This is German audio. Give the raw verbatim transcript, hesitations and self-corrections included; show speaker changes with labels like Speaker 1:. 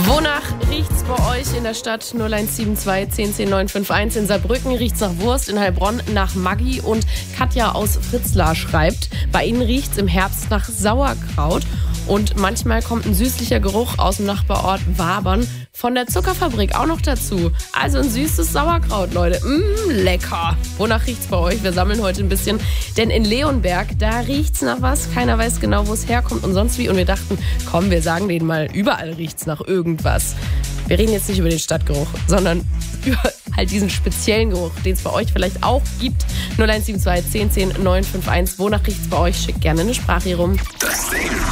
Speaker 1: Wonach riecht's bei euch in der Stadt? null eins sieben zwei zehn zehn neun fünf eins. In Saarbrücken riecht's nach Wurst, in Heilbronn nach Maggi und Katja aus Fritzlar schreibt, bei ihnen riecht's im Herbst nach Sauerkraut und manchmal kommt ein süßlicher Geruch aus dem Nachbarort Wabern von der Zuckerfabrik auch noch dazu. Also ein süßes Sauerkraut, Leute. Mmh, lecker. Wonach riecht's bei euch? Wir sammeln heute ein bisschen, denn in Leonberg, da riecht's nach was. Keiner weiß genau, wo es herkommt und sonst wie. Und wir dachten, komm, wir sagen denen mal, überall riecht's nach irgendwas. Wir reden jetzt nicht über den Stadtgeruch, sondern über halt diesen speziellen Geruch, den es bei euch vielleicht auch gibt. null eins sieben zwei zehn zehn neun fünf eins. Wonach riecht's bei euch? Schickt gerne eine Sprache hier rum.